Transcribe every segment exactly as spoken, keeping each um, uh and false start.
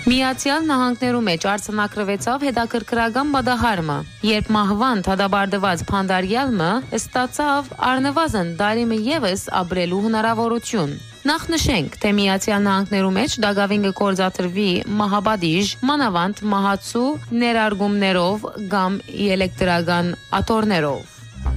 Միացյալ Նահանգներու մեջ արձանագրվեցավ հետաքրքրական բադահարմը, երբ մահվան դադարեցված փանդարյալը ստացավ առնվազն տարի ևս ապրելու հնարավորություն։ Նախ նշենք, թե Միացյալ Նահանգներու մեջ դակավին կգործադրվի մահապատիժ մանավանդ մահացու ներարգումներով կամ էլեկտրական աթոռներով։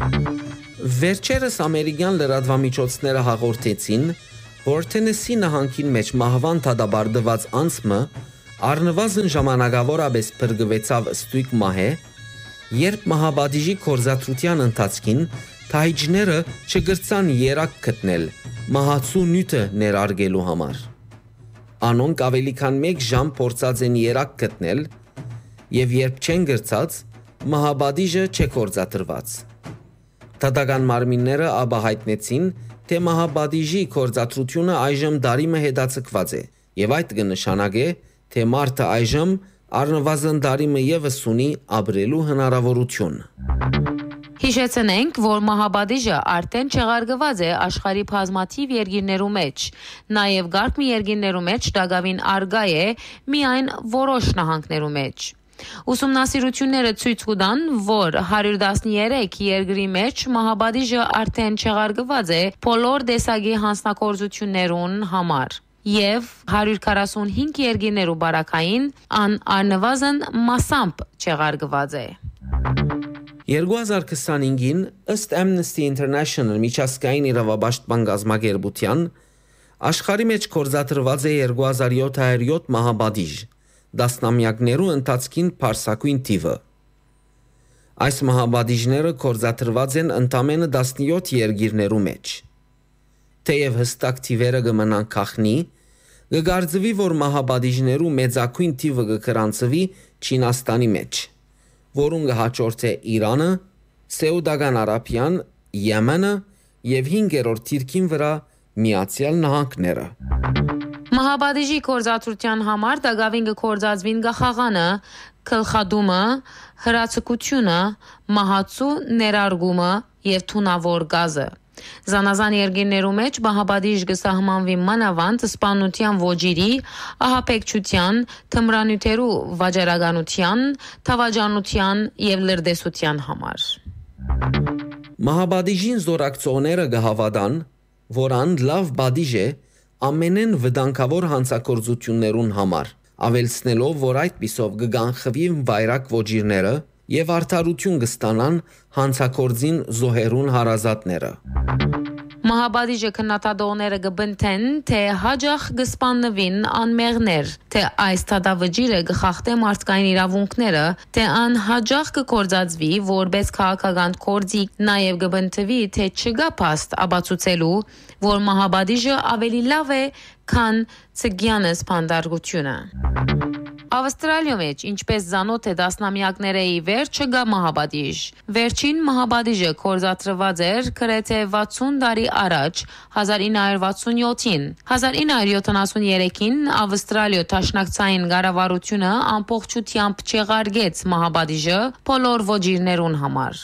Վերջերս ամերիկյան լրատվամիջոցները հաղորդեցին, որ Թենեսի նահանգին մեջ մահվան դադարեցված անձը առնվազն ժամանակավորապես փրկվեցավ ստույգ մահե, երբ մահապատիժի գործադրության ընթացքին թահիջները չգրցան երակ գտնել մահացու նյութը ներարգելու համար։ Անոնք ավելի քան մեկ ժամ փորձած են երակ գտնել, եւ երբ չեն գրծած, մահապատիժը չգործադրված։ Դատական մարմինները ապա հայտնեցին, թե մահապատիժի գործադրությունը այժմ դարիմը հետաձգված է, եւ այդ կնշանակե, թե մարդը այժմ առնվազն դարիմը ևս ունի ապրելու հնարավորություն։ Հիշեցնենք, որ մահապատիժը արդեն չեղարկված է աշխարհի բազմաթիվ երկիրներու մեջ, նաև գարկ մի երկիրներու մեջ դակավին արգա է միայն որոշ նահանգներու մեջ։ Ուսումնասիրությունները ցույց կտան, որ հարյուր տասներեք երկրի մեջ մահապատիժը արդեն չեղարկված է բոլոր տեսակի հանցագործություններուն համար, եւ հարյուր քառասունհինգ երկիրներու բարակային ան առնվազն մասամբ չեղարկված է։ երկու հազար քսանհինգին ըստ Amnesty International միջազգային իրավապաշտպան կազմակերպության աշխարհի մեջ գործադրված է երկու հազար յոթ հարյուր յոթ մահապատիժ, դասնամյակներու ընթացքին փարսակույն թիվը։ Այս մահապատիժները գործադրված են ընդամենը տասնյոթ երկիրներու մեջ։ Թեև հստակ թիվերը կմնան քախնի, կգարձվի, որ մահապատիժներու մեծակույն թիվը կգրանցվի Չինաստանի մեջ, որուն կհաջորդե Իրանը, Սեուդական Արաբիան, Եմենը եւ հինգերորդ թիրքին վրա Միացյալ Նահանգները։ Մահապատիժի գործադրության համար դակավին կգործածվին գախաղանը, գլխադումը, հրացակությունը, մահացու ներարգումը եւ թունավոր գազը։ Զանազան երկիրներու մեջ մահապատիժ կսահմանվի մանավանդ սպանության ոճիրի, ահաբեկչության, թմրանյութերու վաճառականության, թավաջանության եւ լրտեսության համար։ Մահապատիժին զորակցողները կհավատան, որ ան լավ պատիժ է ամենեն վտանգավոր հանցագործություններուն համար, ավելցնելով, որ այդ պիսով կգանխվի վայրակ ոճիրները եւ արդարություն կստանան հանցագործին զոհերուն հարազատները։ Մահապատիժը քննադատողները կբնթեն, թե հաջող կսպանվին անմեղներ, թե այս դատավճիռը կխախտե մարդկային իրավունքները, թե ան հաջող կգործածվի որպես քաղաքական գործիք, նաև կբնթվի, թե չկա փաստ ապացուցելու, որ մահապատիժը ավելի լավ է, քան ցգյանս փանդարգությունը։ Ավստրալիա մեջ, ինչպես զանոթ է տասնամյակները ի վերջ, չկա մահապատիժ։ Վերջին մահապատիժը գործադրված էր գրեթե վաթսուն տարի առաջ, հազար ինը հարյուր վաթսունյոթին։ հազար ինը հարյուր յոթանասուներեքին Ավստրալիա դաշնակցային կառավարությունը ամբողջությամբ չեղարկեց մահապատիժը բոլոր ոճիրներուն համար։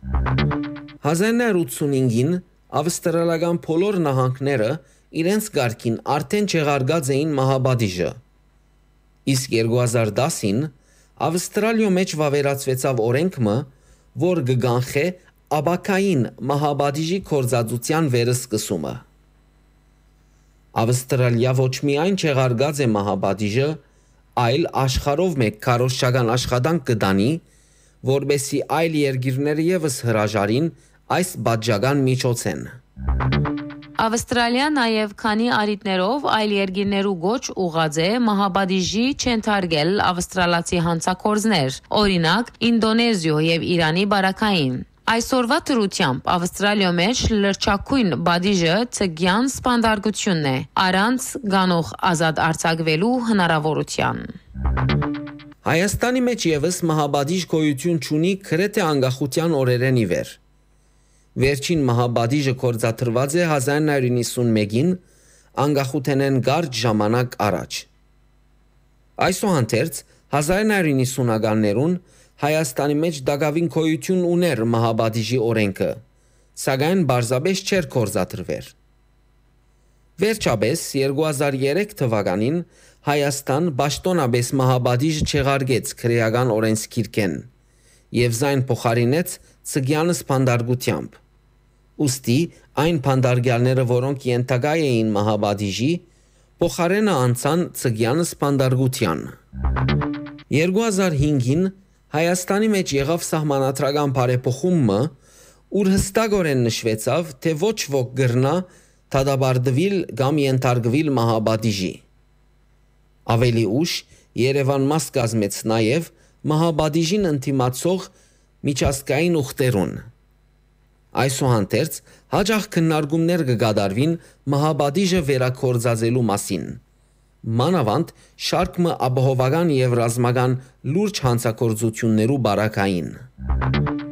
հազար ինը հարյուր ութսունհինգին ավստրալիական բոլոր նահանգները իրենց գարկին արդեն չեղարկած էին մահապատիժը։ Իսկ երկու հազար դասին Ավստրալիա մեջ վավերացվեցավ օրենքը, որ կգանխե աբակային մահապատիժի գործածության վերսկսումը։ Ավստրալիա ոչ միայն չեղարկած է մահապատիժը, այլ աշխարհով մեկ քարոզչական աշխատանք կդանի, որբեսի այլ երկիրներ ևս հրաժարին այս բաժական միջոցեն։ Ավստրալիան նաև քանի արիտներով այլ երկիրներու գոչ ուղղած է մահապատիժի չընթարգել ավստրալացի հանցագործներ, օրինակ Ինդոնեզիա եւ Իրանի բարակային։ Այսօրվա դրությամբ Ավստրալիա մեջ լրջակույն պատիժը ցգյան սպանդարգությունն է, առանց գանող ազատ արձակվելու հնարավորության։ Հայաստանի մեջ ևս մահապատիժ գոյություն չունի գրեթե անկախության օրերեն ի վեր։ Վերջին մահապատիժը գործադրված է հազար ինը հարյուր նվաթյոթին անկախութենեն կարճ ժամանակ առաջ։ Այսուհանդերձ հազար ինը հարյուր նվաթյաններուն Հայաստանի մեջ դակավին գոյություն ուներ մահապատիժի օրենքը, սակայն բարձրապես չէր գործադրվեր։ Վերջապես երկու հազար երեք թվականին Հայաստան պաշտոնապես մահաբադիժ չեղարկեց քրեական օրենսգիրքեն եւ զայն փոխարինեց ցգյանս փանդարգությամբ։ Ոստի այն փանդարգյալները, որոնք ենթակա էին մահաբադիժի, փոխարենը անցան ցգյանս փանդարգության։ երկու հազար հինգին Հայաստանի մեջ եղավ սահմանադրական բարեփոխումը, ուր հստակորեն նշվեցավ, թե ոչ ոք գրնա դադարեցվել կամ ենթարկվել մահաբադիժի։ Ավելի ուշ Երևան մաս կազմեց նաև մահաբադիժին ընդդիմացող միջազգային ուխտերուն։ Այսուհանդերձ հաջող քննարկումներ կգադարվին մահաբադիժը վերակորձածելու մասին։ Մանավանդ շարքը ապահովական եւ ռազմական լուրջ հանցագործություններու բարակային։